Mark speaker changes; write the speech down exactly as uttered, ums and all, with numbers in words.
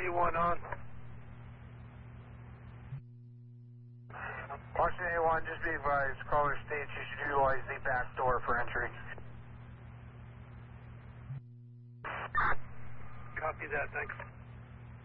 Speaker 1: A one on.
Speaker 2: Washington A one, just be advised, caller states you should utilize the back door for entry.
Speaker 1: Copy that, thanks.